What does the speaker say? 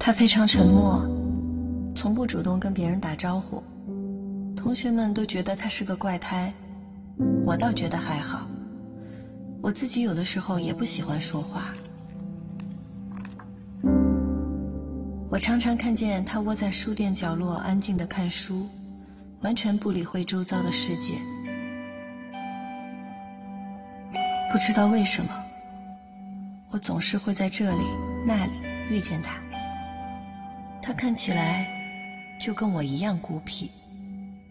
他非常沉默，从不主动跟别人打招呼，同学们都觉得他是个怪胎，我倒觉得还好，我自己有的时候也不喜欢说话。我常常看见他窝在书店角落安静地看书，完全不理会周遭的世界。不知道为什么，我总是会在这里那里遇见他。他看起来就跟我一样孤僻。